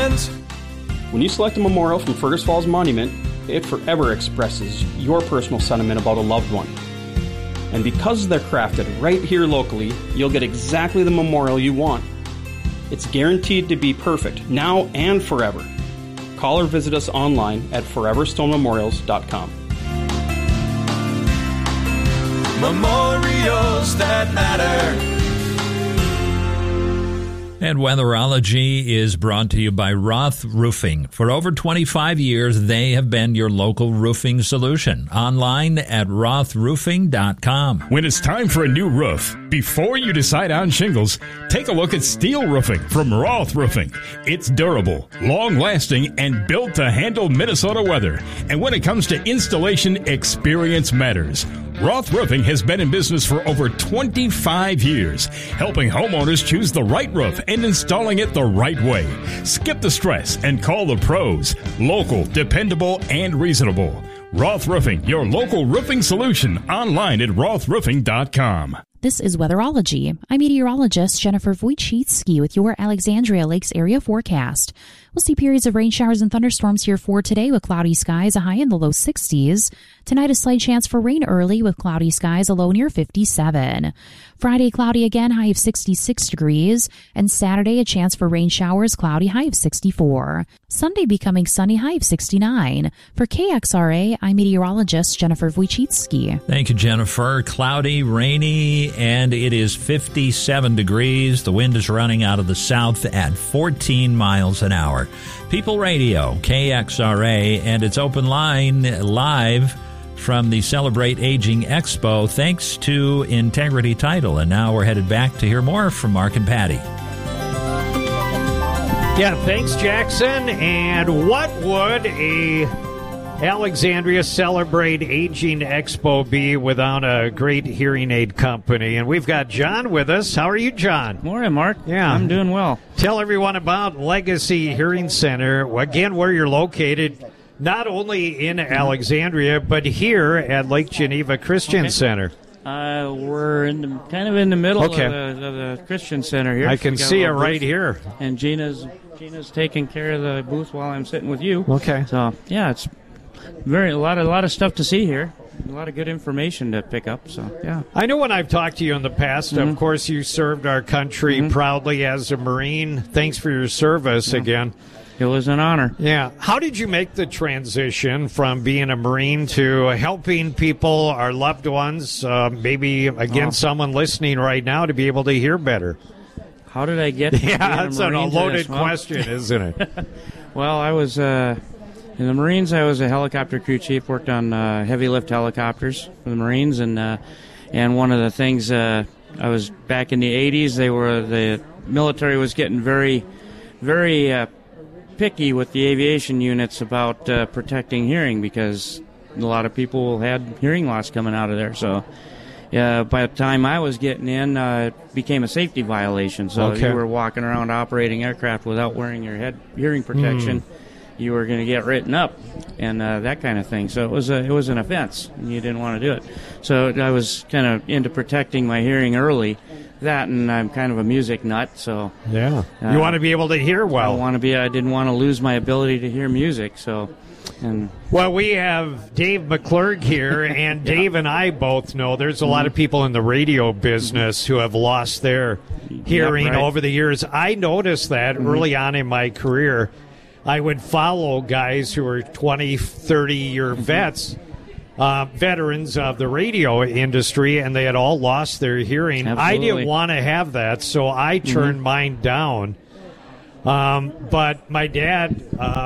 friends. When you select a memorial from Fergus Falls Monument, it forever expresses your personal sentiment about a loved one. And because they're crafted right here locally, you'll get exactly the memorial you want. It's guaranteed to be perfect, now and forever. Call or visit us online at foreverstonememorials.com. Memorials that matter. And Weatherology is brought to you by Roth Roofing. For over 25 years, they have been your local roofing solution. Online at rothroofing.com. When it's time for a new roof, before you decide on shingles, take a look at steel roofing from Roth Roofing. It's durable, long-lasting, and built to handle Minnesota weather. And when it comes to installation, experience matters. Roth Roofing has been in business for over 25 years, helping homeowners choose the right roof and installing it the right way. Skip the stress and call the pros. Local, dependable, and reasonable. Roth Roofing, your local roofing solution. Online at rothroofing.com. This is Weatherology. I'm meteorologist Jennifer Wojcicki with your Alexandria Lakes area forecast. We'll see periods of rain showers and thunderstorms here for today with cloudy skies, a high in the low 60s. Tonight, a slight chance for rain early with cloudy skies, a low near 57. Friday, cloudy again, high of 66 degrees. And Saturday, a chance for rain showers, cloudy, high of 64. Sunday, becoming sunny, high of 69. For KXRA, I'm meteorologist Jennifer Wojcicki. Thank you, Jennifer. Cloudy, rainy, and it is 57 degrees. The wind is running out of the south at 14 miles an hour. People Radio, KXRA, and its open line live from the Celebrate Aging Expo, thanks to Integrity Title. And now we're headed back to hear more from Mark and Patty. Yeah, thanks, Jackson. And what would a Alexandria Celebrate Aging Expo be without a great hearing aid company? And we've got John with us. How are you, John? Morning, Mark. Yeah. I'm doing well. Tell everyone about Legacy Hearing Center. Again, where you're located, not only in Alexandria, but here at Lake Geneva Christian Center. We're kind of in the middle of the Christian Center here. I can see it right here. And Gina's taking care of the booth while I'm sitting with you. Okay. So, yeah, it's a lot of stuff to see here. A lot of good information to pick up. So, yeah. I know when I've talked to you in the past, of course, you served our country proudly as a Marine. Thanks for your service again. It was an honor. Yeah. How did you make the transition from being a Marine to helping people, our loved ones, maybe, again, someone listening right now to be able to hear better? How did I get to being that's a Marine a loaded question, isn't it? Well, I was in the Marines. I was a helicopter crew chief, worked on heavy lift helicopters for the Marines. And one of the things, I was back in the 80s, the military was getting very, very picky with the aviation units about protecting hearing because a lot of people had hearing loss coming out of there. So by the time I was getting in, it became a safety violation. So if you were walking around operating aircraft without wearing your hearing protection, you were going to get written up and that kind of thing. So it was an offense, and you didn't want to do it. So I was kind of into protecting my hearing early. That, and I'm kind of a music nut, so you want to be able to hear well. I didn't want to lose my ability to hear music. So, well, we have Dave McClurg here, and Dave and I both know there's a lot of people in the radio business who have lost their hearing over the years. I noticed that early on in my career. I would follow guys who were 20, 30-year vets. Veterans of the radio industry, and they had all lost their hearing. Absolutely. I didn't want to have that, so I turned mine down. But my dad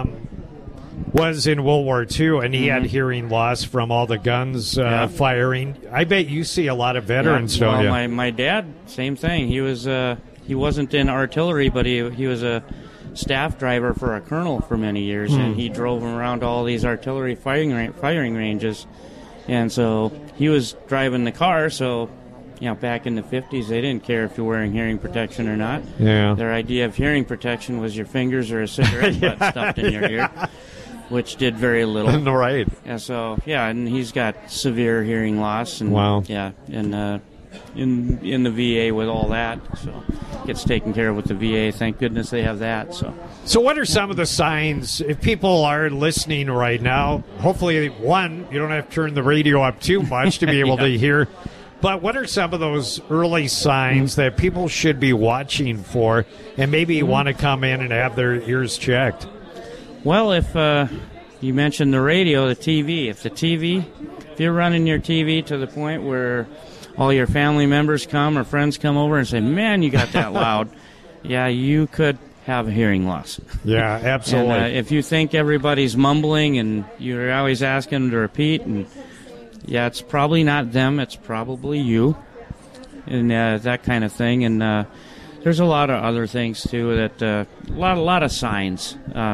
was in World War II, and he had hearing loss from all the guns firing. I bet you see a lot of veterans, don't you? My dad, same thing. He wasn't in artillery, but he was a staff driver for a colonel for many years, and he drove him around all these artillery firing ranges. And so he was driving the car, so back in the 50s, they didn't care if you're wearing hearing protection or not. Yeah. Their idea of hearing protection was your fingers or a cigarette butt stuffed in your ear, which did very little. Right. And so, and he's got severe hearing loss. And, wow. Yeah, and in the VA with all that. So gets taken care of with the VA. Thank goodness they have that. So what are some of the signs, if people are listening right now, hopefully, one, you don't have to turn the radio up too much to be able to hear, but what are some of those early signs that people should be watching for and maybe want to come in and have their ears checked? Well, if you mentioned the radio, the TV, if you're running your TV to the point where all your family members come or friends come over and say, man, you got that loud, yeah, you could have a hearing loss. Yeah, absolutely. And, if you think everybody's mumbling and you're always asking them to repeat, and yeah, it's probably not them, it's probably you, and that kind of thing. And there's a lot of other things too that a lot of signs.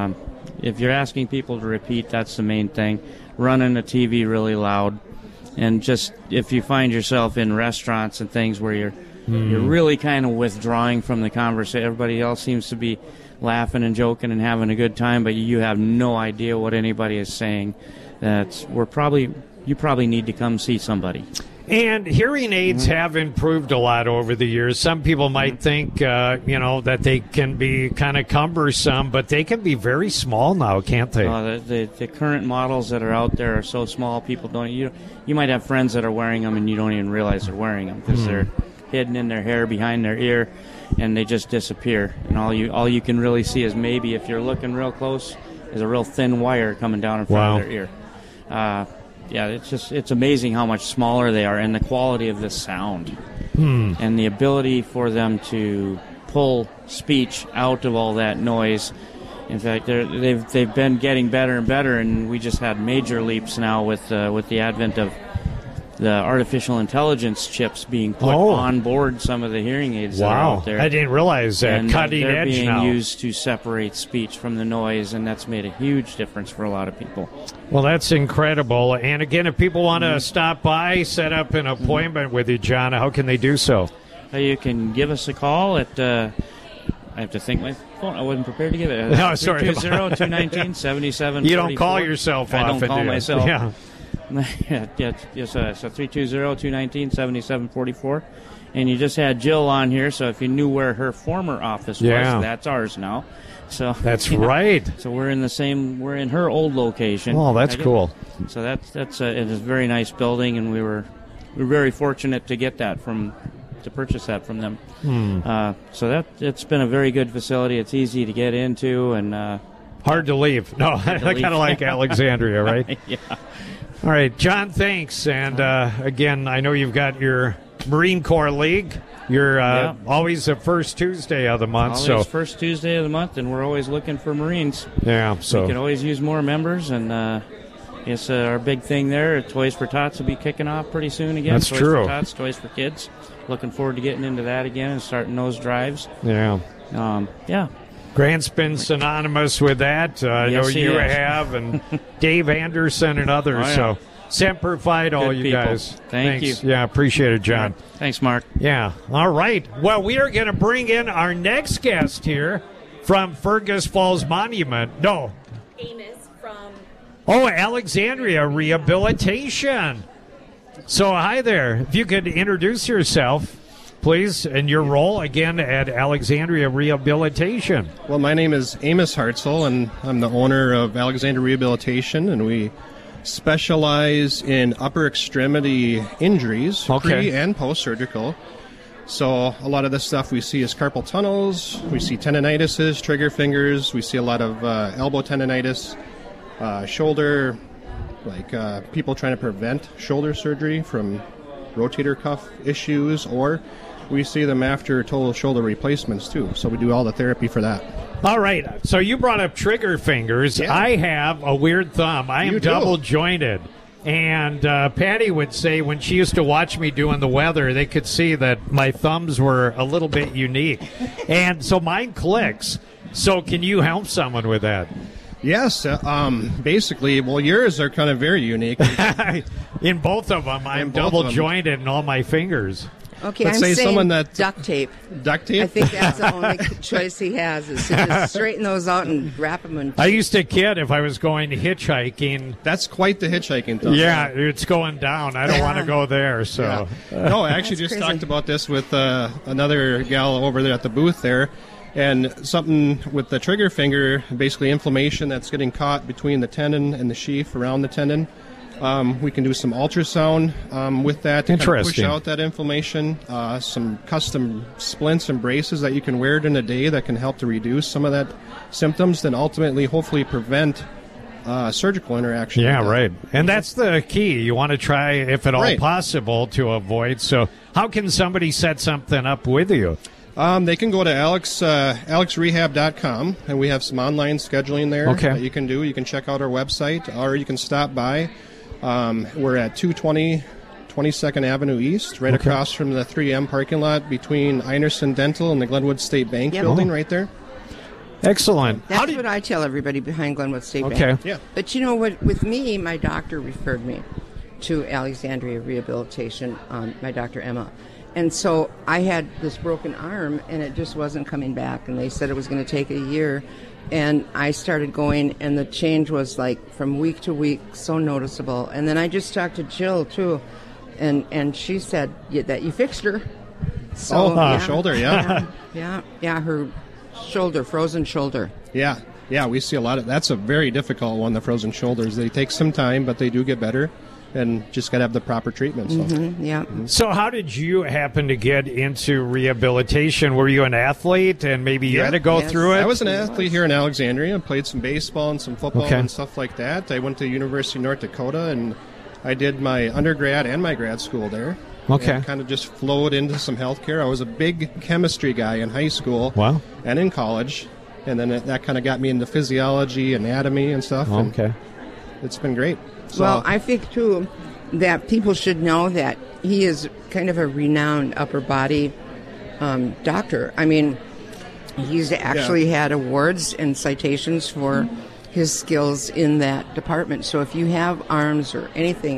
If you're asking people to repeat, that's the main thing. Running the TV really loud, and just if you find yourself in restaurants and things where you're really kind of withdrawing from the conversation, everybody else seems to be laughing and joking and having a good time, but you have no idea what anybody is saying. You probably need to come see somebody. And hearing aids have improved a lot over the years. Some people might think, that they can be kind of cumbersome, but they can be very small now, can't they? The current models that are out there are so small, people don't. You might have friends that are wearing them, and you don't even realize they're wearing them because they're hidden in their hair behind their ear, and they just disappear. And all you can really see is maybe if you're looking real close, is a real thin wire coming down in front of their ear. Yeah, it's amazing how much smaller they are and the quality of the sound and the ability for them to pull speech out of all that noise. In fact, they've been getting better and better, and we just had major leaps now with the advent of the artificial intelligence chips being put on board some of the hearing aids that are out there. I didn't realize that. And Cutting they're edge being now. used to separate speech from the noise, and that's made a huge difference for a lot of people. Well, that's incredible. And again, if people want to stop by, set up an appointment with you, John, how can they do so? You can give us a call at... I have to think my phone. I wasn't prepared to give it. No, sorry. 320-219-7744. You don't call yourself I often, don't call do you? myself. Yeah. So 320-219-7744. And you just had Jill on here, so if you knew where her former office was, that's ours now. So that's right. So we're in her old location. Oh, that's cool. So it is a very nice building, and we were very fortunate to get that to purchase that from them. So it's been a very good facility. It's easy to get into and hard to leave. No, kind of like Alexandria, right? Yeah. All right, John, thanks. And again, I know you've got your Marine Corps League. You're always the first Tuesday of the month. Always first Tuesday of the month, and we're always looking for Marines. Yeah, so we can always use more members, and it's our big thing there. Toys for Tots will be kicking off pretty soon again. That's Toys true. For Tots, Toys for Kids. Looking forward to getting into that again and starting those drives. Yeah. Grant's been synonymous with that. I know you have, and Dave Anderson and others. So Semper Fi to all you people. Guys. Thanks. You. Yeah, appreciate it, John. Thanks, Mark. Yeah. All right. Well, we are going to bring in our next guest here from Fergus Falls Monument. No. Amos from... Alexandria Rehabilitation. So, hi there. If you could introduce yourself, please, and your role, again, at Alexandria Rehabilitation. Well, my name is Amos Hartzell, and I'm the owner of Alexandria Rehabilitation, and we specialize in upper extremity injuries, pre- and post-surgical. So a lot of the stuff we see is carpal tunnels, we see tendinitises, trigger fingers, we see a lot of elbow tendinitis, shoulder, like people trying to prevent shoulder surgery from rotator cuff issues, or we see them after total shoulder replacements too. So we do all the therapy for that. All right. So you brought up trigger fingers. Yeah. I have a weird thumb. I am double jointed. And Patty would say when she used to watch me doing the weather, they could see that my thumbs were a little bit unique. And so mine clicks. So can you help someone with that? Yes. Basically, well, yours are kind of very unique. In both of them, I'm double jointed in all my fingers. Okay, let's I'm say saying someone that duct tape. Duct tape. I think that's the only choice he has is to just straighten those out and wrap them in. I used to kid if I was going hitchhiking. That's quite the hitchhiking thing. Yeah, it's going down. I don't want to go there. So no, I actually just talked about this with another gal over there at the booth there. And something with the trigger finger, basically inflammation that's getting caught between the tendon and the sheath around the tendon. We can do some ultrasound with that to kind of push out that inflammation. Some custom splints and braces that you can wear during the day that can help to reduce some of that symptoms, then ultimately hopefully prevent surgical interaction. Yeah, right. And that's the key. You want to try, if at all possible, to avoid. So how can somebody set something up with you? They can go to alexrehab.com, and we have some online scheduling there that you can do. You can check out our website, or you can stop by. We're at 220 22nd Avenue East, right across from the 3M parking lot between Einerson Dental and the Glenwood State Bank building right there. Excellent. That's what I tell everybody behind Glenwood State Bank. Okay. Yeah. But you know what? With me, my doctor referred me to Alexandria Rehabilitation, my Dr. Emma. And so I had this broken arm, and it just wasn't coming back. And they said it was going to take a year. And I started going, and the change was like from week to week, so noticeable. And then I just talked to Jill, too, and she said that you fixed her. So, shoulder, yeah, her shoulder, frozen shoulder. Yeah, we see a lot of that's a very difficult one, the frozen shoulders. They take some time, but they do get better. And just got to have the proper treatment. So. So how did you happen to get into rehabilitation? Were you an athlete and maybe you had to go through it? I was an athlete here in Alexandria. I played some baseball and some football and stuff like that. I went to University of North Dakota, and I did my undergrad and my grad school there. Okay. And kind of just flowed into some healthcare. I was a big chemistry guy in high school and in college. And then that kind of got me into physiology, anatomy, and stuff. Okay. And it's been great. So, well, I think, too, that people should know that he is kind of a renowned upper body doctor. I mean, he's actually had awards and citations for his skills in that department. So if you have arms or anything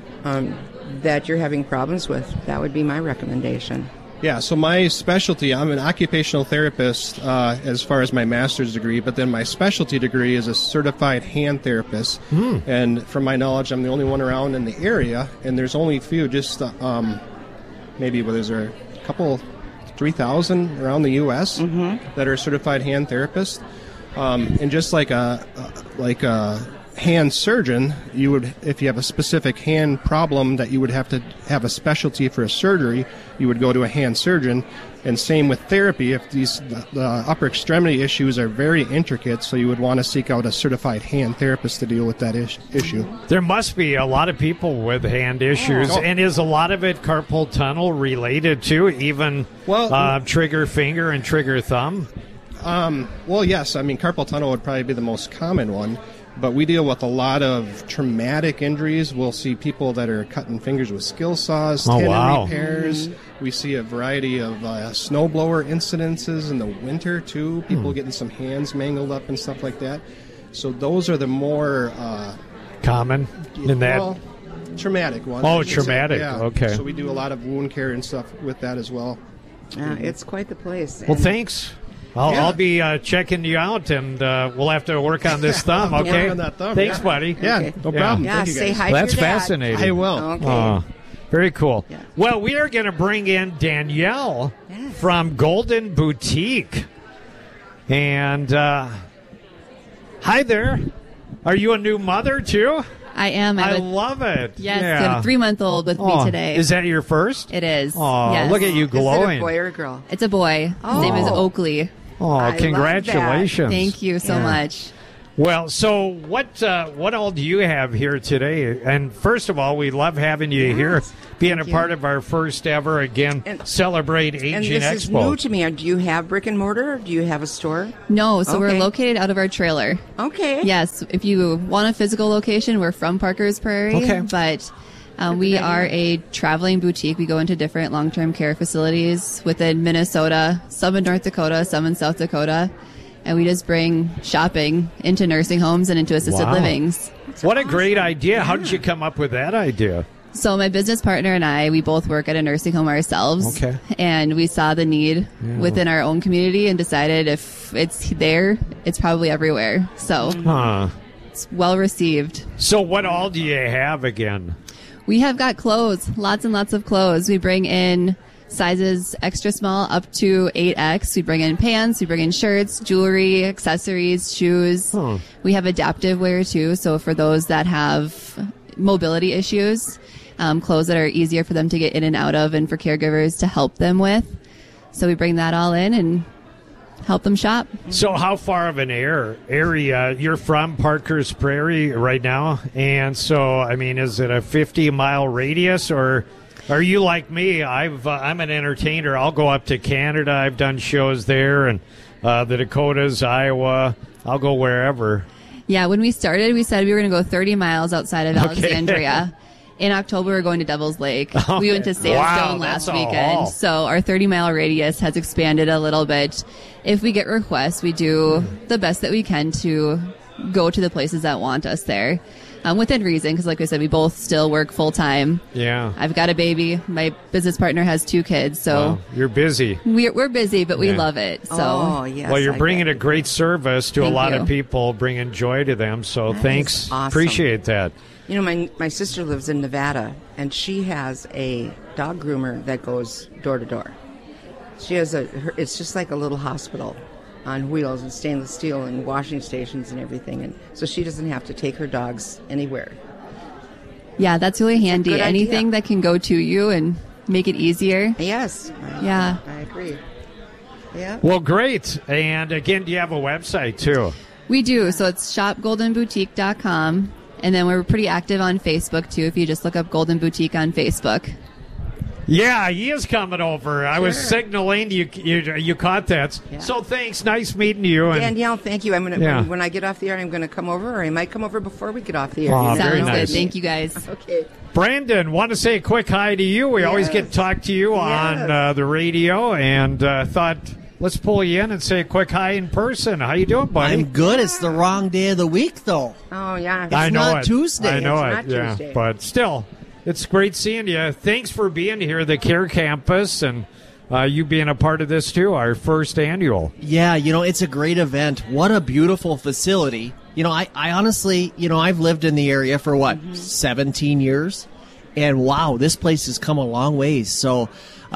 that you're having problems with, that would be my recommendation. Yeah, so my specialty, I'm an occupational therapist as far as my master's degree, but then my specialty degree is a certified hand therapist. And from my knowledge, I'm the only one around in the area, and there's only a few, just maybe, there's a couple, 3,000 around the U.S. That are certified hand therapists. And just like a hand surgeon, you would, if you have a specific hand problem that you would have to have a specialty for a surgery, you would go to a hand surgeon. And same with therapy, if the upper extremity issues are very intricate, so you would want to seek out a certified hand therapist to deal with that issue. There must be a lot of people with hand issues, and is a lot of it carpal tunnel related to even trigger finger and trigger thumb? Well, yes. I mean, carpal tunnel would probably be the most common one. But we deal with a lot of traumatic injuries. We'll see people that are cutting fingers with skill saws, tendon repairs. We see a variety of snowblower incidences in the winter, too. People getting some hands mangled up and stuff like that. So those are the more... common in that? Traumatic ones. Oh, traumatic. Okay. So we do a lot of wound care and stuff with that as well. It's quite the place. Well, thanks. I'll be checking you out, and we'll have to work on this thumb, okay? On that thumb, Thanks, buddy. Yeah, no problem. Yeah, say hi to That's your dad. fascinating. I will. Okay. Very cool. Yeah. Well, we are going to bring in Danielle from Golden Boutique. And hi there. Are you a new mother, too? I am. I love it. Yes, I have a 3-month-old with me today. Is that your first? It is. Oh, yes. Look at you glowing. Is it a boy or a girl? It's a boy. His name is Oakley. Oh, congratulations. Thank you so much. Well, so what all do you have here today? And first of all, we love having you here, being a part of our first ever, Celebrate Aging Expo. And this is new to me. Do you have brick and mortar? Or do you have a store? No, so we're located out of our trailer. Okay. Yes, if you want a physical location, we're from Parker's Prairie. Okay. But we are a traveling boutique. We go into different long-term care facilities within Minnesota, some in North Dakota, some in South Dakota. And we just bring shopping into nursing homes and into assisted livings. What a great idea. How did you come up with that idea? So my business partner and I, we both work at a nursing home ourselves. Okay. And we saw the need within our own community and decided if it's there, it's probably everywhere. So it's well received. So what all do you have again? We have got clothes, lots and lots of clothes. We bring in sizes extra small up to 8X. We bring in pants, we bring in shirts, jewelry, accessories, shoes. We have adaptive wear too. So for those that have mobility issues, clothes that are easier for them to get in and out of and for caregivers to help them with. So we bring that all in and help them shop. So how far of an area you're from? Parker's Prairie right now, and so I mean, is it a 50-mile radius, or are you like me? I'm an entertainer. I'll go up to Canada. I've done shows there, and the Dakotas, Iowa. I'll go wherever. Yeah, when we started, we said we were going to go 30 miles outside of Alexandria. In October, we're going to Devil's Lake. Okay. We went to Sandstone last weekend. So our 30-mile radius has expanded a little bit. If we get requests, we do the best that we can to go to the places that want us there. Within reason, because like I said, we both still work full-time. Yeah. I've got a baby. My business partner has 2 kids. So you're busy. We're busy, but we love it. So. Yes. Well, you're bringing a great service to a lot of people, bringing joy to them. So thanks. Awesome. Appreciate that. You know, my sister lives in Nevada, and she has a dog groomer that goes door to door. She has it's just like a little hospital on wheels and stainless steel and washing stations and everything. And so she doesn't have to take her dogs anywhere. Yeah, that's really handy. Anything that can go to you and make it easier. Yes. Yeah. I agree. Yeah. Well, great. And again, do you have a website too? We do. So it's shopgoldenboutique.com. And then we're pretty active on Facebook, too, if you just look up Golden Boutique on Facebook. Yeah, he is coming over. I was signaling you caught that. Yeah. So thanks. Nice meeting you. And Danielle, thank you. I'm gonna when I get off the air, I'm going to come over, or I might come over before we get off the air. Oh, very nice. Good. Thank you, guys. Okay. Brandon, want to say a quick hi to you. We always get to talk to you on the radio, and thought let's pull you in and say a quick hi in person. How you doing, buddy? I'm good. It's the wrong day of the week, though. Oh, yeah. It's not Tuesday. I know it's not Tuesday. But still, it's great seeing you. Thanks for being here, the Care Campus, and you being a part of this, too, our first annual. Yeah, it's a great event. What a beautiful facility. I honestly, I've lived in the area for, 17 years? And, wow, this place has come a long ways. So,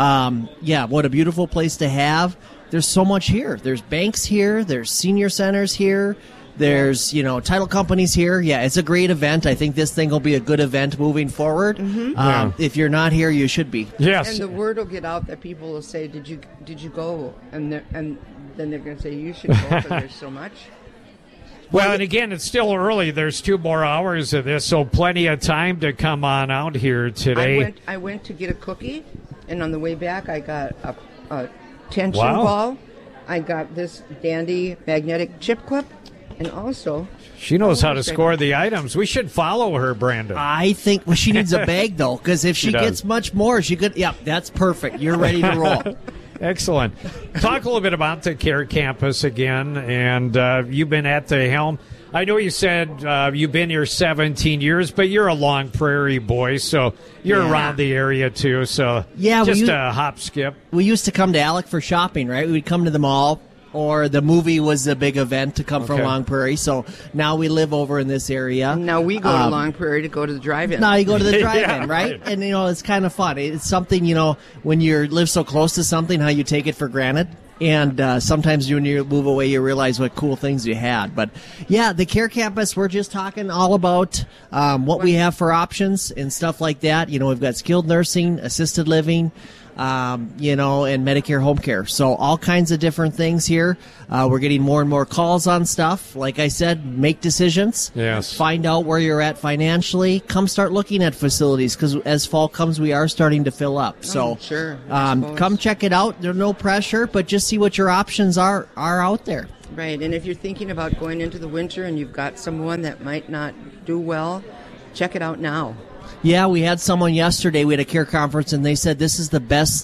what a beautiful place to have. There's so much here. There's banks here. There's senior centers here. There's, title companies here. Yeah, it's a great event. I think this thing will be a good event moving forward. Mm-hmm. If you're not here, you should be. Yes. And the word will get out that people will say, did you go? And then they're going to say, you should go because there's so much. Well, and again, it's still early. There's 2 more hours of this, so plenty of time to come on out here today. I went to get a cookie, and on the way back, I got a tension ball. I got this dandy magnetic chip clip, and also she knows how to score the items. We should follow her, Brandon. I think she needs a bag though, because if she gets much more, she could. Yeah, that's perfect. You're ready to roll. Excellent. Talk a little bit about the Care Campus again, and you've been at the helm. I know you said you've been here 17 years, but you're a Long Prairie boy, so you're around the area too. So just a hop, skip. We used to come to Alec for shopping, right? We'd come to the mall, or the movie was a big event to come from Long Prairie. So now we live over in this area. And now we go to Long Prairie to go to the drive-in. Now you go to the drive-in, right? And, it's kind of fun. It's something, when you live so close to something, how you take it for granted. And sometimes when you move away, you realize what cool things you had. But, yeah, the Care Campus, we're just talking all about what we have for options and stuff like that. We've got skilled nursing, assisted living, and Medicare home care. So all kinds of different things here. We're getting more and more calls on stuff. Like I said, make decisions. Yes. Find out where you're at financially. Come start looking at facilities, because as fall comes, we are starting to fill up. So sure. Come check it out. There's no pressure, but just see what your options are out there. Right. And if you're thinking about going into the winter and you've got someone that might not do well, check it out now. Yeah, we had someone yesterday. We had a care conference, and they said this is the best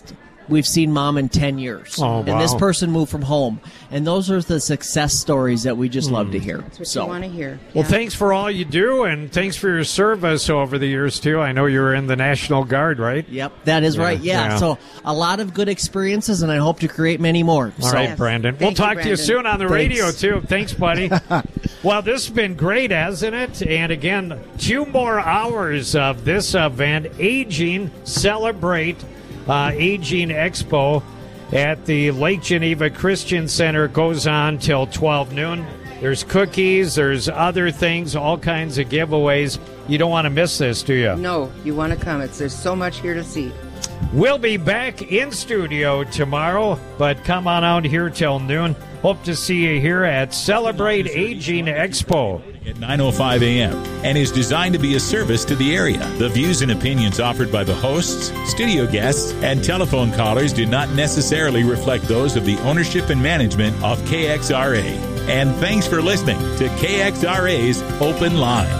we've seen Mom in 10 years. Oh, and this person moved from home. And those are the success stories that we just love to hear. That's what you want to hear. Well, thanks for all you do, and thanks for your service over the years, too. I know you were in the National Guard, right? Yep, that is right, yeah. So a lot of good experiences, and I hope to create many more. All right, Brandon. We'll talk to you soon on the radio, too. Thanks, buddy. Well, this has been great, hasn't it? And again, 2 more hours of this event, Aging Celebrate Aging Expo at the Lake Geneva Christian Center. Goes on till 12 noon. There's cookies, there's other things, all kinds of giveaways. You don't want to miss this, do you? No, you want to come. There's so much here to see. We'll be back in studio tomorrow, but come on out here till noon. Hope to see you here at Celebrate Aging Expo at 9:05 a.m. and is designed to be a service to the area. The views and opinions offered by the hosts, studio guests, and telephone callers do not necessarily reflect those of the ownership and management of KXRA. And thanks for listening to KXRA's Open Line.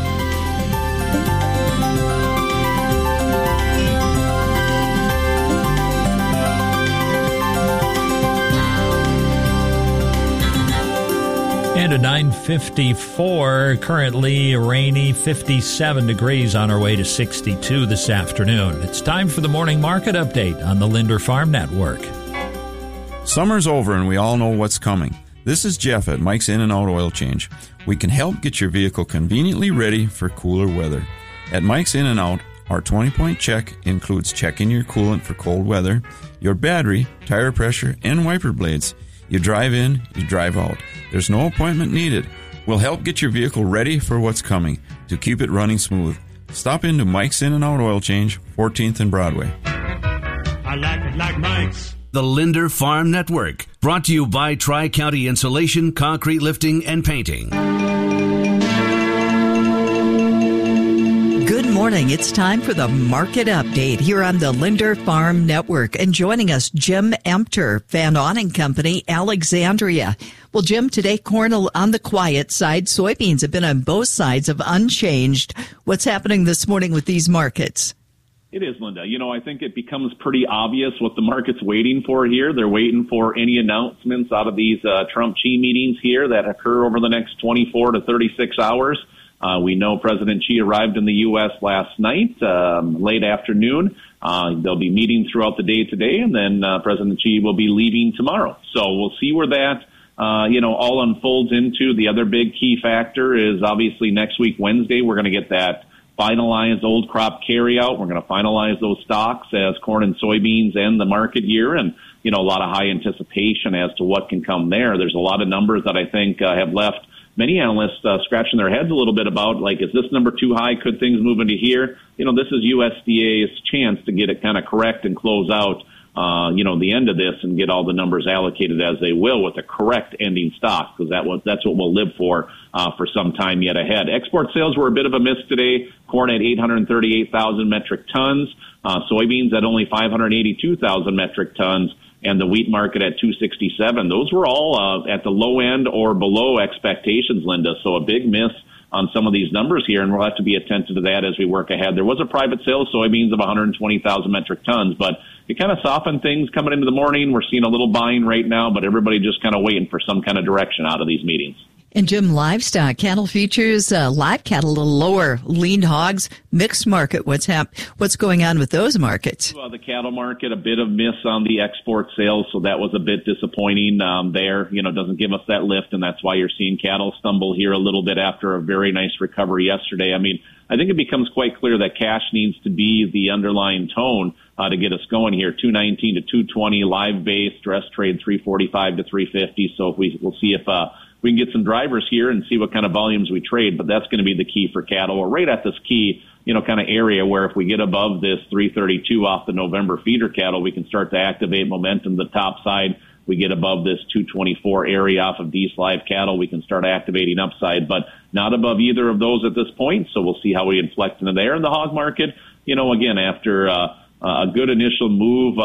And a 9:54, currently rainy, 57 degrees on our way to 62 this afternoon. It's time for the morning market update on the Linder Farm Network. Summer's over and we all know what's coming. This is Jeff at Mike's In-N-Out Oil Change. We can help get your vehicle conveniently ready for cooler weather. At Mike's In-N-Out, our 20-point check includes checking your coolant for cold weather, your battery, tire pressure, and wiper blades. You drive in, you drive out. There's no appointment needed. We'll help get your vehicle ready for what's coming to keep it running smooth. Stop into Mike's In-N-Out Oil Change, 14th and Broadway. I like it like Mike's. The Linder Farm Network, brought to you by Tri-County Insulation, Concrete Lifting, and Painting. Good morning. It's time for the market update here on the Linder Farm Network. And joining us, Jim Empter, Van Awning Company, Alexandria. Well, Jim, today corn on the quiet side. Soybeans have been on both sides of unchanged. What's happening this morning with these markets? It is, Linda. You know, I think it becomes pretty obvious what the market's waiting for here. They're waiting for any announcements out of these Trump-Xi meetings here that occur over the next 24 to 36 hours. We know President Xi arrived in the U.S. last night, late afternoon. They'll be meeting throughout the day today, and then President Xi will be leaving tomorrow. So we'll see where that, all unfolds into. The other big key factor is obviously next week, Wednesday, we're going to get that finalized old crop carryout. We're going to finalize those stocks as corn and soybeans end the market year, and, a lot of high anticipation as to what can come there. There's a lot of numbers that I think have left many analysts scratching their heads a little bit about, like, is this number too high? Could things move into here? This is USDA's chance to get it kind of correct and close out, the end of this and get all the numbers allocated as they will with a correct ending stock, because that's what we'll live for some time yet ahead. Export sales were a bit of a miss today. Corn at 838,000 metric tons, soybeans at only 582,000 metric tons, and the wheat market at 267. Those were all at the low end or below expectations, Linda. So a big miss on some of these numbers here, and we'll have to be attentive to that as we work ahead. There was a private sale of soybeans of 120,000 metric tons, but it kind of softened things coming into the morning. We're seeing a little buying right now, but everybody just kind of waiting for some kind of direction out of these meetings. And Jim, livestock, cattle futures, live cattle a little lower, lean hogs, mixed market. What's going on with those markets? The cattle market, a bit of miss on the export sales, so that was a bit disappointing there. Doesn't give us that lift, and that's why you're seeing cattle stumble here a little bit after a very nice recovery yesterday. I mean, I think it becomes quite clear that cash needs to be the underlying tone to get us going here. 219 to 220 live base, dress trade 345 to 350. So we'll see if we can get some drivers here and see what kind of volumes we trade, but that's going to be the key for cattle. We're right at this key, kind of area where if we get above this 332 off the November feeder cattle, we can start to activate momentum the top side. We get above this 224 area off of these live cattle, we can start activating upside, but not above either of those at this point. So we'll see how we inflect into there. In the hog market, again, after a good initial move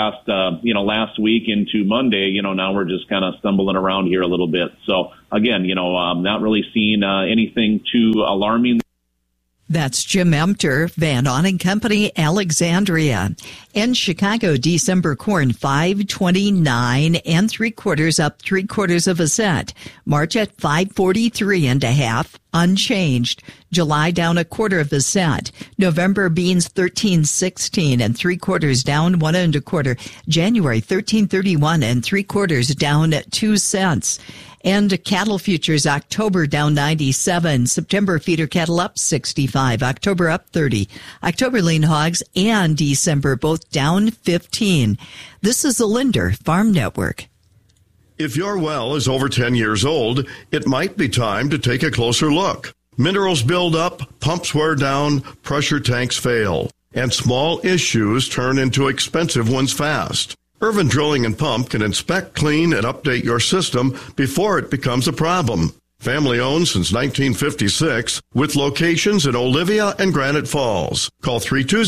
last week into Monday, now we're just kind of stumbling around here a little bit. So again, not really seeing anything too alarming. That's Jim Emter, Van Onning Company, Alexandria. In Chicago, December corn 5.29 and 3/4 up 3/4 of a cent. March at 5.43 1/2, unchanged. July down 1/4 of a cent. November beans 13.16 and 3/4 down 1 1/4. January 13.31 and 3/4 down 2 cents. And cattle futures, October down 97. September feeder cattle up 65. October up 30. October lean hogs and December both down 15. This is the Linder Farm Network. If your well is over 10 years old, it might be time to take a closer look. Minerals build up, pumps wear down, pressure tanks fail, and small issues turn into expensive ones fast. Irvin Drilling and Pump can inspect, clean, and update your system before it becomes a problem. Family owned since 1956, with locations in Olivia and Granite Falls. Call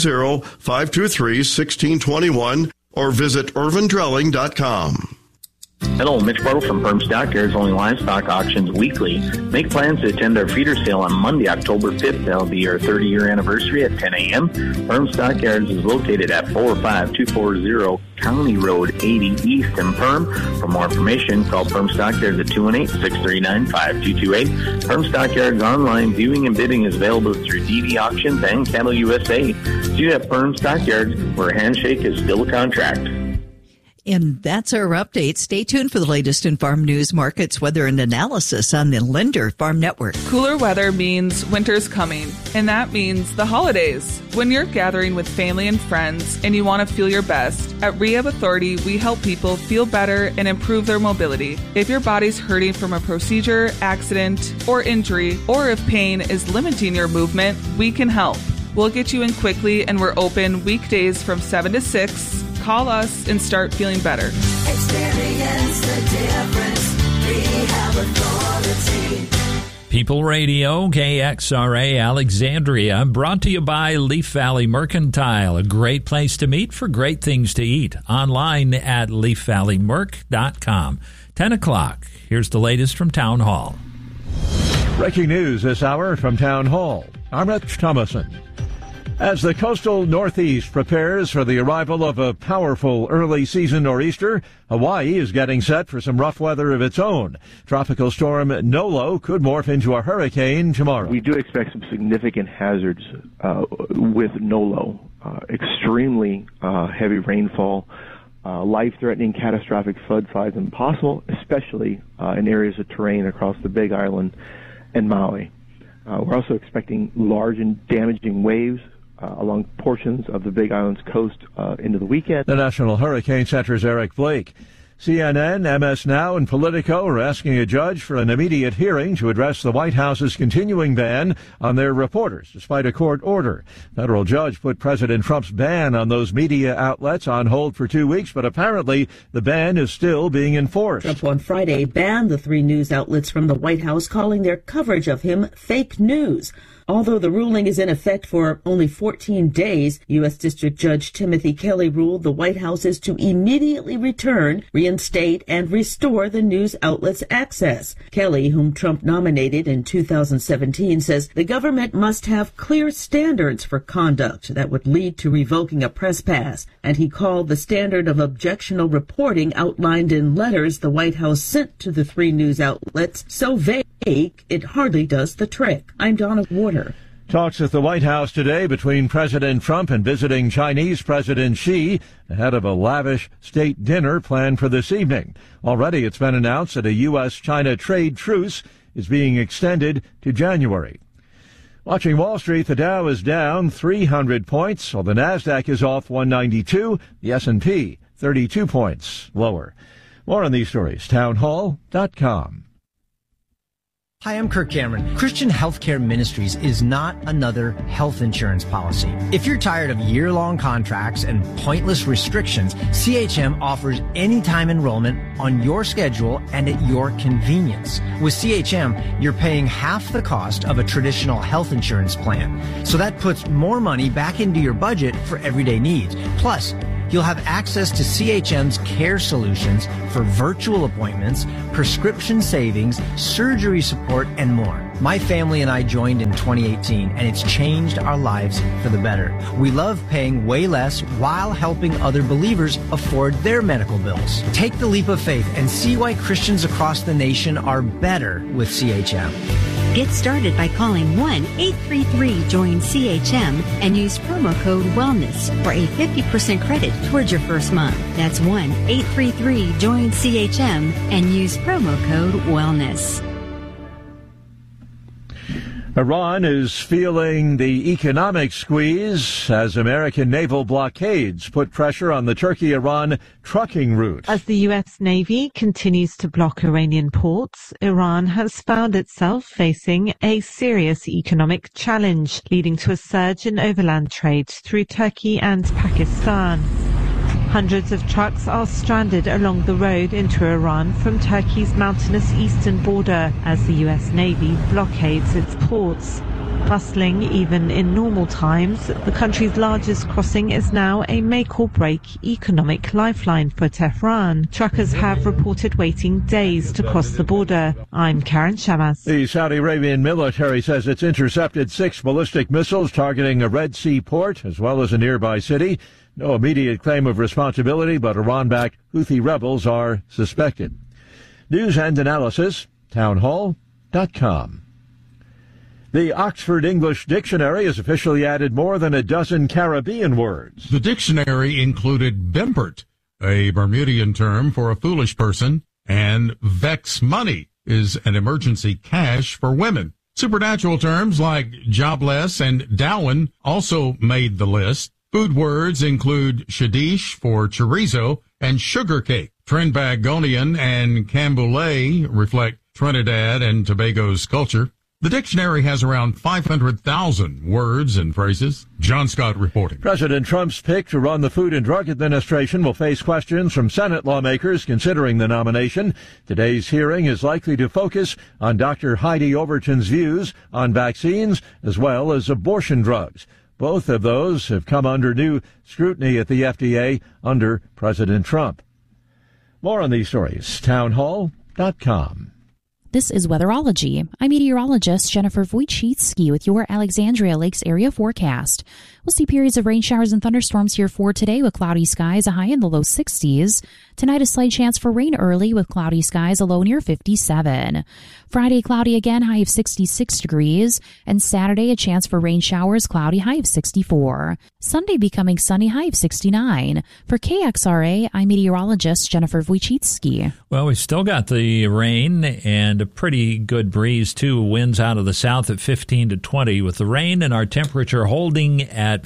320-523-1621 or visit irvindrilling.com. Hello, Mitch Bartle from Firm Stockyards, owning livestock auctions weekly. Make plans to attend our feeder sale on Monday, October 5th. That'll be our 30-year anniversary at 10 a.m. Firm Stockyards is located at 45240 County Road 80 East in Perm. For more information, call Firm Stockyards at 218-639-5228. Firm Stockyards online viewing and bidding is available through DD Auctions and Cattle USA. See you at Firm Stockyards, where a handshake is still a contract. And that's our update. Stay tuned for the latest in farm news, markets, weather, and analysis on the Linder Farm Network. Cooler weather means winter's coming, and that means the holidays. When you're gathering with family and friends and you want to feel your best, at Rehab Authority, we help people feel better and improve their mobility. If your body's hurting from a procedure, accident, or injury, or if pain is limiting your movement, we can help. We'll get you in quickly, and we're open weekdays from 7 to 6. Call us and start feeling better. Experience the difference. Rehab Authority. People Radio, KXRA Alexandria, brought to you by Leaf Valley Mercantile, a great place to meet for great things to eat. Online at leafvalleymerc.com. 10 o'clock. Here's the latest from Town Hall. Breaking news this hour from Town Hall. I'm Rich Thomason. As the coastal Northeast prepares for the arrival of a powerful early season nor'easter, Hawaii is getting set for some rough weather of its own. Tropical storm Nolo could morph into a hurricane tomorrow. We do expect some significant hazards with Nolo. Extremely heavy rainfall, life-threatening catastrophic flood sites possible, especially in areas of terrain across the Big Island and Maui. We're also expecting large and damaging waves along portions of the Big Island's coast into the weekend. The National Hurricane Center's Eric Blake. CNN, MS Now, and Politico are asking a judge for an immediate hearing to address the White House's continuing ban on their reporters, despite a court order. Federal judge put President Trump's ban on those media outlets on hold for 2 weeks, but apparently the ban is still being enforced. Trump on Friday banned the 3 news outlets from the White House, calling their coverage of him fake news. Although the ruling is in effect for only 14 days, U.S. District Judge Timothy Kelly ruled the White House is to immediately return, reinstate, and restore the news outlets' access. Kelly, whom Trump nominated in 2017, says the government must have clear standards for conduct that would lead to revoking a press pass, and he called the standard of objectionable reporting outlined in letters the White House sent to the 3 news outlets so vague it hardly does the trick. I'm Donna Warner. Talks at the White House today between President Trump and visiting Chinese President Xi ahead of a lavish state dinner planned for this evening. Already it's been announced that a U.S.-China trade truce is being extended to January. Watching Wall Street, the Dow is down 300 points, while the Nasdaq is off 192, the S&P 32 points lower. More on these stories, townhall.com. Hi, I'm Kirk Cameron. Christian Healthcare Ministries is not another health insurance policy. If you're tired of year-long contracts and pointless restrictions, CHM offers anytime enrollment on your schedule and at your convenience. With CHM, you're paying half the cost of a traditional health insurance plan. So that puts more money back into your budget for everyday needs. Plus, you'll have access to CHM's care solutions for virtual appointments, prescription savings, surgery support, and more. My family and I joined in 2018, and it's changed our lives for the better. We love paying way less while helping other believers afford their medical bills. Take the leap of faith and see why Christians across the nation are better with CHM. Get started by calling 1-833-JOIN-CHM and use promo code WELLNESS for a 50% credit towards your first month. That's 1-833-JOIN-CHM and use promo code WELLNESS. Iran is feeling the economic squeeze as American naval blockades put pressure on the Turkey-Iran trucking route. As the U.S. Navy continues to block Iranian ports, Iran has found itself facing a serious economic challenge, leading to a surge in overland trade through Turkey and Pakistan. Hundreds of trucks are stranded along the road into Iran from Turkey's mountainous eastern border as the U.S. Navy blockades its ports. Bustling even in normal times, the country's largest crossing is now a make-or-break economic lifeline for Tehran. Truckers have reported waiting days to cross the border. I'm Karen Shamas. The Saudi Arabian military says it's intercepted 6 ballistic missiles targeting a Red Sea port as well as a nearby city. No immediate claim of responsibility, but Iran-backed Houthi rebels are suspected. News and analysis, townhall.com. The Oxford English Dictionary has officially added more than a dozen Caribbean words. The dictionary included bimbert, a Bermudian term for a foolish person, and vex money is an emergency cash for women. Supernatural terms like jobless and Darwin also made the list. Food words include shadish for chorizo and sugar cake. Trinbagonian and Camboulay reflect Trinidad and Tobago's culture. The dictionary has around 500,000 words and phrases. John Scott reporting. President Trump's pick to run the Food and Drug Administration will face questions from Senate lawmakers considering the nomination. Today's hearing is likely to focus on Dr. Heidi Overton's views on vaccines as well as abortion drugs. Both of those have come under new scrutiny at the FDA under President Trump. More on these stories, townhall.com. This is Weatherology. I'm meteorologist Jennifer Wojcicki with your Alexandria Lakes area forecast. We'll see periods of rain showers and thunderstorms here for today with cloudy skies, a high in the low 60s. Tonight, a slight chance for rain early with cloudy skies, a low near 57. Friday, cloudy again, high of 66 degrees. And Saturday, a chance for rain showers, cloudy, high of 64. Sunday becoming sunny, high of 69. For KXRA, I'm meteorologist Jennifer Wojcicki. Well, we still got the rain and a pretty good breeze, too. Winds out of the south at 15 to 20 with the rain and our temperature holding at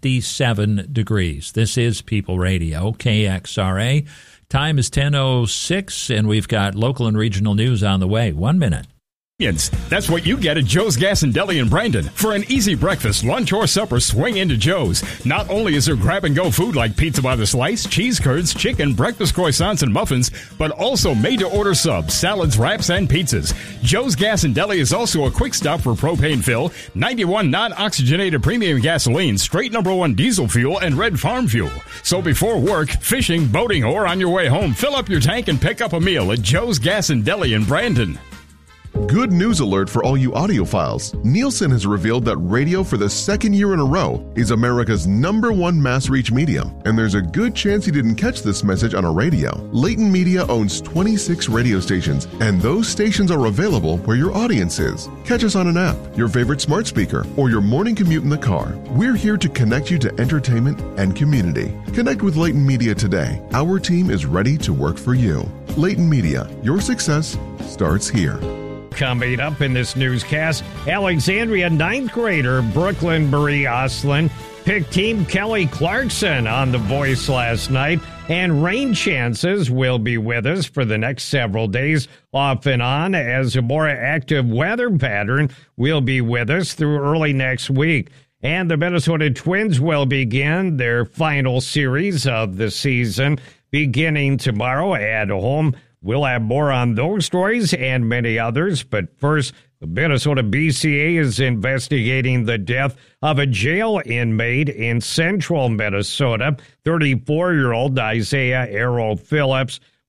57 degrees. This is People Radio, KXRA. Time is 10:06, and we've got local and regional news on the way. 1 minute. That's what you get at Joe's Gas and Deli in Brandon. For an easy breakfast, lunch, or supper, swing into Joe's. Not only is there grab-and-go food like pizza by the slice, cheese curds, chicken, breakfast croissants, and muffins, but also made-to-order subs, salads, wraps, and pizzas. Joe's Gas and Deli is also a quick stop for propane fill, 91 non-oxygenated premium gasoline, straight #1 diesel fuel, and red farm fuel. So before work, fishing, boating, or on your way home, fill up your tank and pick up a meal at Joe's Gas and Deli in Brandon. Good news alert for all you audiophiles. Nielsen has revealed that radio for the second year in a row is America's #1 mass reach medium, and there's a good chance you didn't catch this message on a radio. Leighton Media owns 26 radio stations, and those stations are available where your audience is. Catch us on an app, your favorite smart speaker, or your morning commute in the car. We're here to connect you to entertainment and community. Connect with Leighton Media today. Our team is ready to work for you. Leighton Media, your success starts here. Coming up in this newscast, Alexandria 9th grader Brooklyn Marie Oslin picked Team Kelly Clarkson on The Voice last night, and rain chances will be with us for the next several days off and on as a more active weather pattern will be with us through early next week. And the Minnesota Twins will begin their final series of the season beginning tomorrow at home. We'll have more on those stories and many others, but first, the Minnesota BCA is investigating the death of a jail inmate in central Minnesota. 34-year-old Isaiah Errol Phillips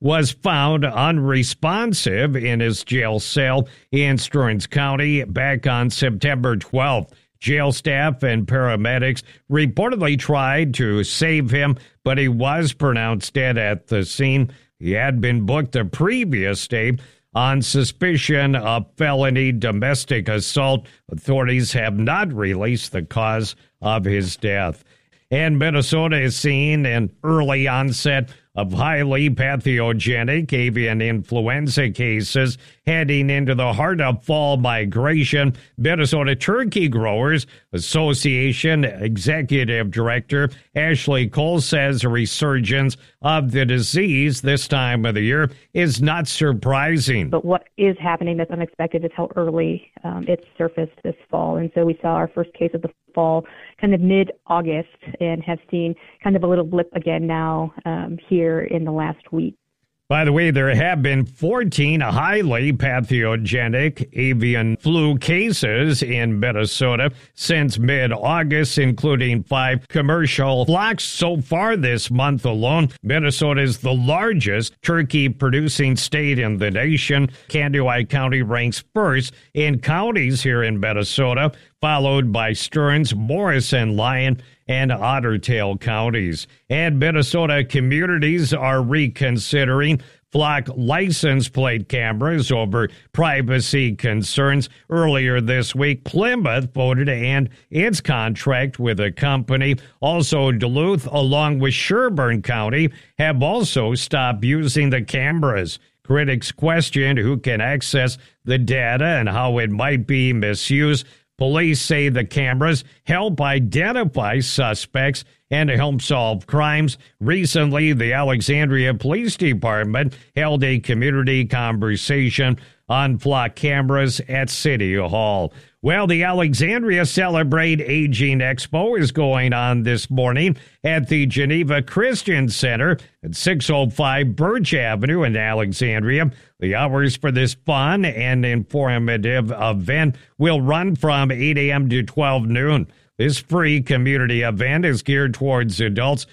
was found unresponsive in his jail cell in Stearns County back on September 12th. Jail staff and paramedics reportedly tried to save him, but he was pronounced dead at the scene. He had been booked the previous day on suspicion of felony domestic assault. Authorities have not released the cause of his death. And Minnesota is seeing an early onset of highly pathogenic avian influenza cases heading into the heart of fall migration. Minnesota Turkey Growers Association Executive Director Ashley Cole says a resurgence of the disease this time of the year is not surprising. But what is happening that's unexpected is how early it surfaced this fall. And so we saw our first case of the fall kind of mid-August and have seen kind of a little blip again now here in the last week. By the way, there have been 14 highly pathogenic avian flu cases in Minnesota since mid-August, including 5 commercial flocks so far this month alone. Minnesota is the largest turkey-producing state in the nation. Kansas County ranks first in counties here in Minnesota, followed by Stearns, Morris, and Lyon, and Ottertail counties. And Minnesota communities are reconsidering flock license plate cameras over privacy concerns. Earlier this week, Plymouth voted to end its contract with a company. Also, Duluth, along with Sherburne County, have also stopped using the cameras. Critics question who can access the data and how it might be misused. Police say the cameras help identify suspects and help solve crimes. Recently, the Alexandria Police Department held a community conversation on flock cameras at City Hall. Well, the Alexandria Celebrate Aging Expo is going on this morning at the Geneva Christian Center at 605 Birch Avenue in Alexandria. The hours for this fun and informative event will run from 8 a.m. to 12 noon. This free community event is geared towards adults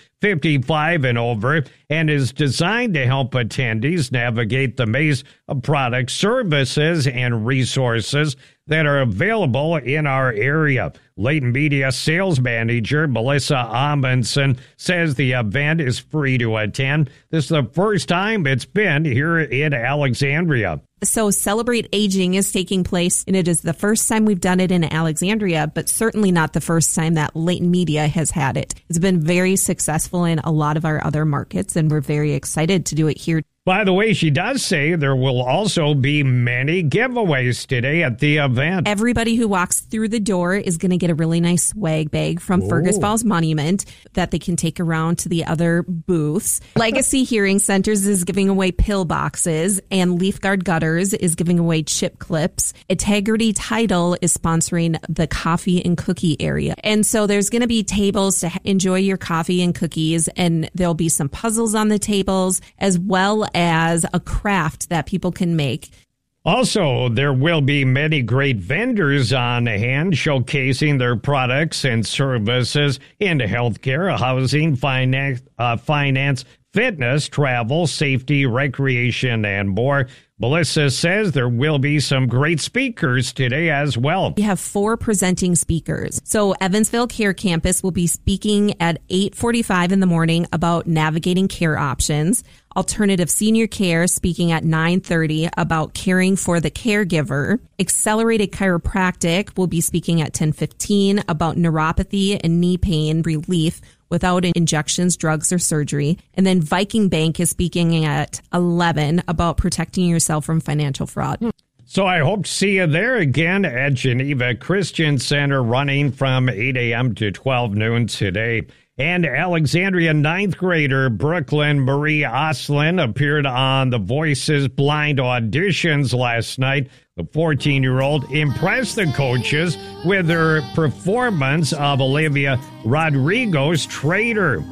55 and over and is designed to help attendees navigate the maze of products, services, and resources that are available in our area. Layton Media sales manager Melissa Amundsen says the event is free to attend. This is the first time it's been here in Alexandria. So Celebrate Aging is taking place, and it is the first time we've done it in Alexandria, but certainly not the first time that Layton Media has had it. It's been very successful in a lot of our other markets, and we're very excited to do it here. By the way, she does say there will also be many giveaways today at the event. Everybody who walks through the door is going to get a really nice swag bag from Fergus Falls Monument that they can take around to the other booths. Legacy Hearing Centers is giving away pill boxes, and Leaf Guard Gutters is giving away chip clips. Integrity Title is sponsoring the coffee and cookie area. And so there's going to be tables to enjoy your coffee and cookies, and there'll be some puzzles on the tables as well as a craft that people can make. Also, there will be many great vendors on hand showcasing their products and services in healthcare, housing, finance, fitness, travel, safety, recreation, and more. Melissa says there will be some great speakers today as well. We have 4 presenting speakers. So Evansville Care Campus will be speaking at 8:45 in the morning about navigating care options. Alternative Senior Care speaking at 9:30 about caring for the caregiver. Accelerated Chiropractic will be speaking at 10:15 about neuropathy and knee pain relief without injections, drugs, or surgery. And then Viking Bank is speaking at 11 about protecting yourself from financial fraud. So I hope to see you there again at Geneva Christian Center, running from 8 a.m. to 12 noon today. And Alexandria 9th grader Brooklyn Marie Oslin appeared on The Voice's blind auditions last night. The 14-year-old impressed the coaches with her performance of Olivia Rodrigo's Traitor.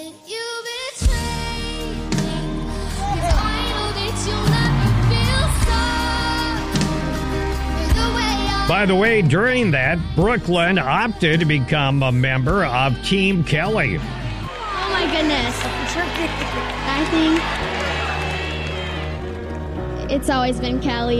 By the way, during that, Brooklyn opted to become a member of Team Kelly. Oh my goodness. I think It's always been Kelly.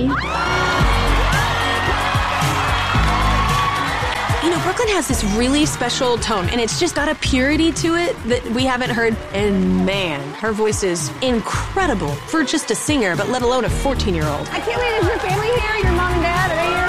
You know, Brooklyn has this really special tone, and it's just got a purity to it that we haven't heard. And man, her voice is incredible for just a singer, but let alone a 14-year-old. I can't believe, is your family here? Your mom and dad? Are they here?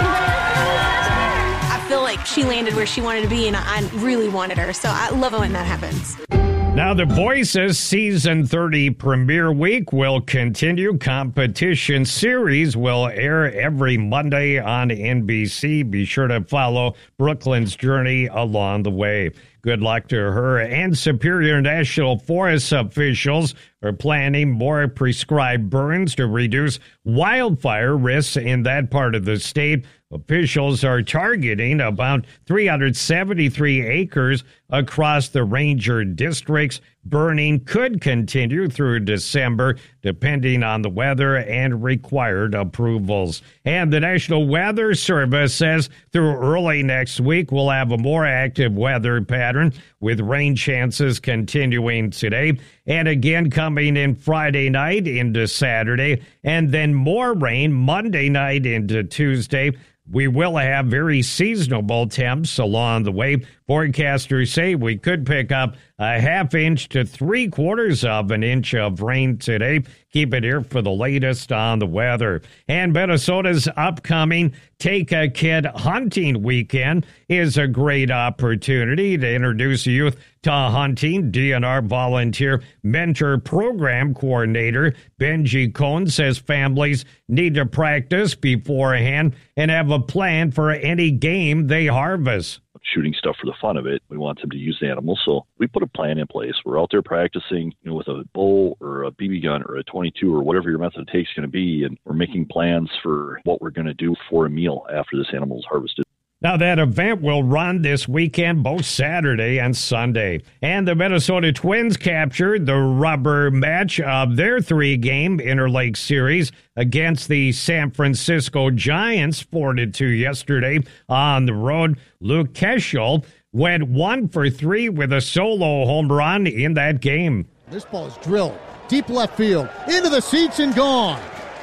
I feel like she landed where she wanted to be, and I really wanted her. So I love it when that happens. Now, The Voices Season 30 premiere week will continue. Competition series will air every Monday on NBC. Be sure to follow Brooklyn's journey along the way. Good luck to her. And Superior National Forest officials are planning more prescribed burns to reduce wildfire risks in that part of the state. Officials are targeting about 373 acres across the ranger districts. Burning could continue through December, depending on the weather and required approvals. And the National Weather Service says through early next week, we'll have a more active weather pattern with rain chances continuing today and again coming in Friday night into Saturday, and then more rain Monday night into Tuesday. We will have very seasonable temps along the way. Forecasters say we could pick up a half inch to 3/4 of an inch of rain today. Keep it here for the latest on the weather. And Minnesota's upcoming Take a Kid Hunting Weekend is a great opportunity to introduce youth to hunting. DNR Volunteer Mentor Program Coordinator Benji Cohn says families need to practice beforehand and have a plan for any game they harvest. Shooting stuff for the fun of it. We want them to use the animals, so we put a plan in place. We're out there practicing, with a bow or a BB gun or a 22 or whatever your method of take is going to be, and we're making plans for what we're going to do for a meal after this animal is harvested. Now, that event will run this weekend, both Saturday and Sunday. And the Minnesota Twins captured the rubber match of their 3-game Interlake Series against the San Francisco Giants, 4-2 yesterday on the road. Luke Keschel went 1 for 3 with a solo home run in that game. This ball is drilled deep left field, into the seats and gone.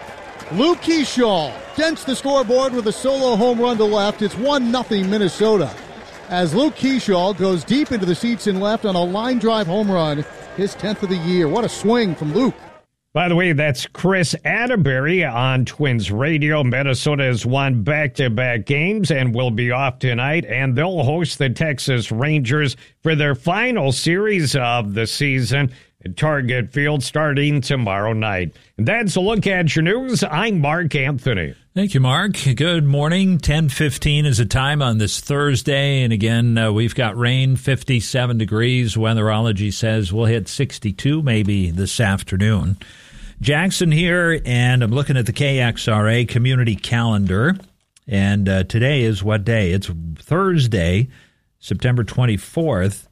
Luke Keschel dents the scoreboard with a solo home run to left. It's 1-0 Minnesota as Luke Keschel goes deep into the seats and left on a line drive home run, his 10th of the year. What a swing from Luke. By the way, that's Chris Atterbury on Twins Radio. Minnesota has won back-to-back games and will be off tonight, and they'll host the Texas Rangers for their final series of the season at Target Field starting tomorrow night. And that's a look at your news. I'm Mark Anthony. Thank you, Mark. Good morning. 10:15 is the time on this Thursday. And again, we've got rain, 57 degrees. Weatherology says we'll hit 62 maybe this afternoon. Jackson here, and I'm looking at the KXRA community calendar. And today is what day? It's Thursday, September 24th.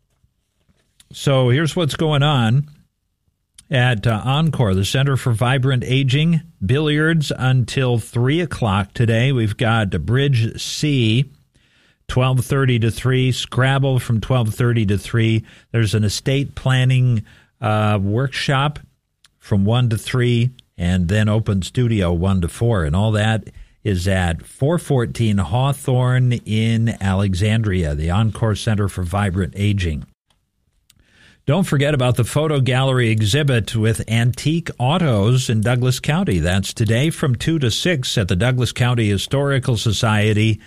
So here's what's going on at Encore, the Center for Vibrant Aging. Billiards until 3 o'clock today. We've got Bridge C, 12:30 to 3. Scrabble from 12:30 to 3. There's an estate planning workshop from 1 to 3, and then open studio 1 to 4. And all that is at 414 Hawthorne in Alexandria, the Encore Center for Vibrant Aging. Don't forget about the photo gallery exhibit with antique autos in Douglas County. That's today from 2 to 6 at the Douglas County Historical Society,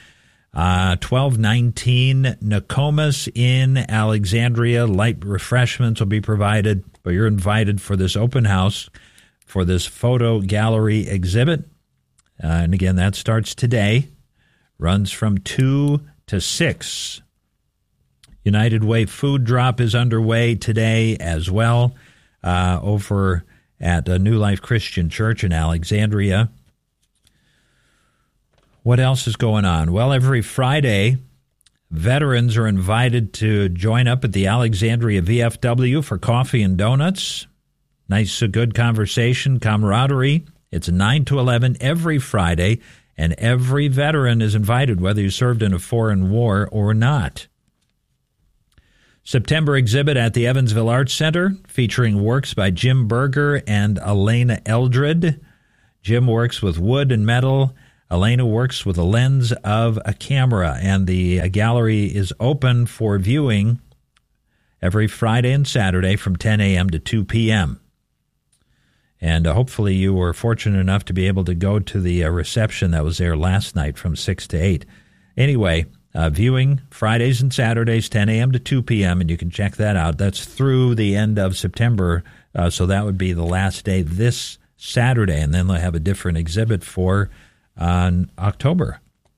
1219 Nokomis in Alexandria. Light refreshments will be provided, but you're invited for this open house for this photo gallery exhibit. And again, that starts today, runs from 2 to 6. United Way food drop is underway today as well over at New Life Christian Church in Alexandria. What else is going on? Well, every Friday, veterans are invited to join up at the Alexandria VFW for coffee and donuts. Nice, good conversation, camaraderie. It's 9 to 11 every Friday, and every veteran is invited, whether you served in a foreign war or not. September exhibit at the Evansville Arts Center featuring works by Jim Berger and Elena Eldred. Jim works with wood and metal. Elena works with a lens of a camera. And the gallery is open for viewing every Friday and Saturday from 10 a.m. to 2 p.m. And hopefully you were fortunate enough to be able to go to the reception that was there last night from 6 to 8. Anyway, viewing Fridays and Saturdays, 10 a.m. to 2 p.m., and you can check that out. That's through the end of September, so that would be the last day this Saturday, and then they'll have a different exhibit for October.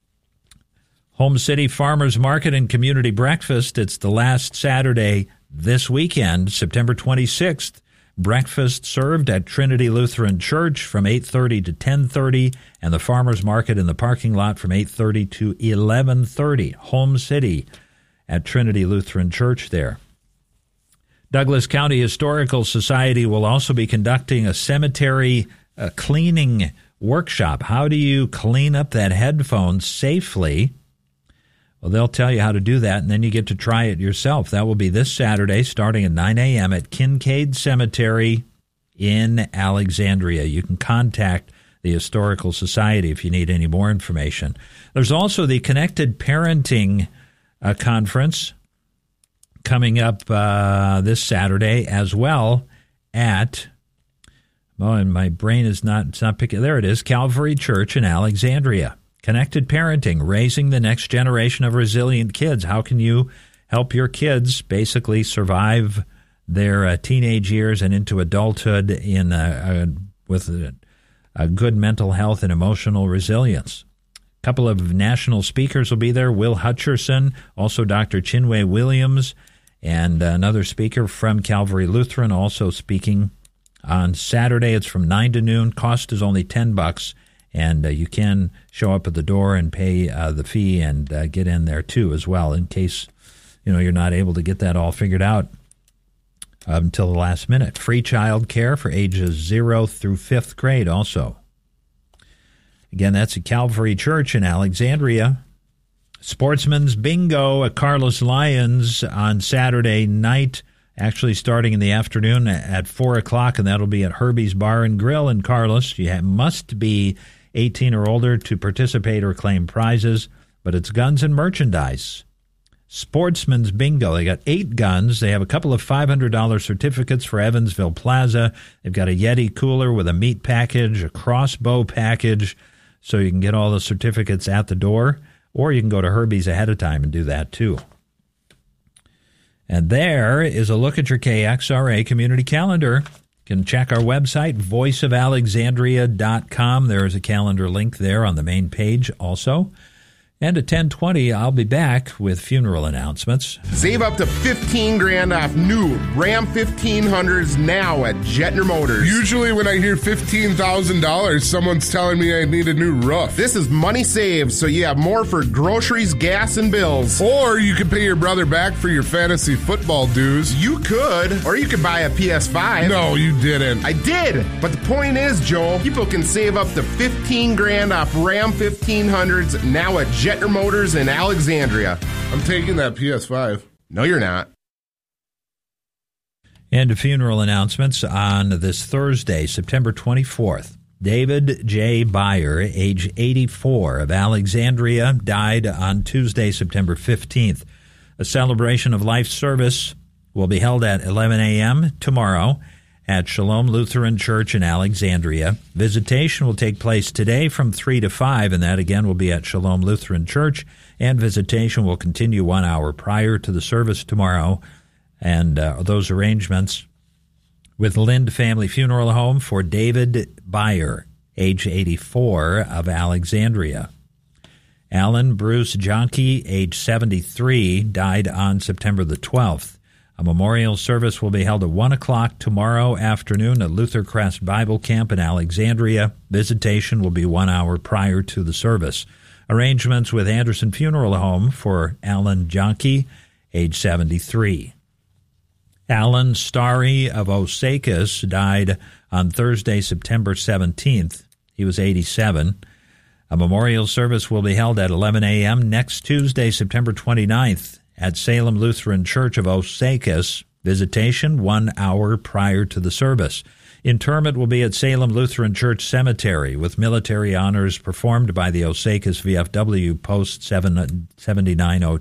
Home City Farmers Market and Community Breakfast. It's the last Saturday this weekend, September 26th. Breakfast served at Trinity Lutheran Church from 8:30 to 10:30, and the Farmers Market in the parking lot from 8:30 to 11:30. Home City at Trinity Lutheran Church there. Douglas County Historical Society will also be conducting a cemetery cleaning workshop. How do you clean up that headphone safely? Well, they'll tell you how to do that, and then you get to try it yourself. That will be this Saturday starting at 9 a.m. at Kincaid Cemetery in Alexandria. You can contact the Historical Society if you need any more information. There's also the Connected Parenting Conference coming up this Saturday as well at, oh, and my brain is not picking, there it is, Calvary Church in Alexandria. Connected Parenting, raising the next generation of resilient kids. How can you help your kids basically survive their teenage years and into adulthood with a good mental health and emotional resilience? A couple of national speakers will be there. Will Hutcherson, also Dr. Chinwe Williams, and another speaker from Calvary Lutheran also speaking on Saturday. It's from 9 to noon. Cost is only $10. And you can show up at the door and pay the fee and get in there, too, as well, in case you're not able to get that all figured out until the last minute. Free child care for ages 0 through 5th grade also. Again, that's at Calvary Church in Alexandria. Sportsman's Bingo at Carlos Lyons on Saturday night, actually starting in the afternoon at 4 o'clock, and that'll be at Herbie's Bar and Grill in Carlos. You must be 18 or older to participate or claim prizes, but it's guns and merchandise. Sportsman's Bingo. They got 8 guns. They have a couple of $500 certificates for Evansville Plaza. They've got a Yeti cooler with a meat package, a crossbow package, so you can get all the certificates at the door, or you can go to Herbie's ahead of time and do that too. And there is a look at your KXRA community calendar. You can check our website, voiceofalexandria.com. There is a calendar link there on the main page also. And at 10:20, I'll be back with funeral announcements. Save up to $15,000 off new Ram 1500s now at Jetner Motors. Usually when I hear $15,000, someone's telling me I need a new roof. This is money saved, so you have more for groceries, gas, and bills. Or you could pay your brother back for your fantasy football dues. You could, or you could buy a PS5. No, you didn't. I did, but the point is, Joel, people can save up to $15,000 off Ram 1500s now at Jetner Motors in Alexandria. I'm taking that PS5. No, you're not. And funeral announcements on this Thursday, September 24th. David J. Byer, age 84, of Alexandria, died on Tuesday, September 15th. A celebration of life service will be held at 11 a.m. tomorrow at Shalom Lutheran Church in Alexandria. Visitation will take place today from 3 to 5, and that again will be at Shalom Lutheran Church, and visitation will continue 1 hour prior to the service tomorrow. And those arrangements with Lind Family Funeral Home for David Byer, age 84, of Alexandria. Alan Bruce Jonke, age 73, died on September the 12th. A memorial service will be held at 1 o'clock tomorrow afternoon at Luther Crest Bible Camp in Alexandria. Visitation will be 1 hour prior to the service. Arrangements with Anderson Funeral Home for Alan Jonke, age 73. Alan Starry of Osakis died on Thursday, September 17th. He was 87. A memorial service will be held at 11 a.m. next Tuesday, September 29th. At Salem Lutheran Church of Osakis, Visitation 1 hour prior to the service. Interment will be at Salem Lutheran Church Cemetery with military honors performed by the Osakis VFW Post 7902.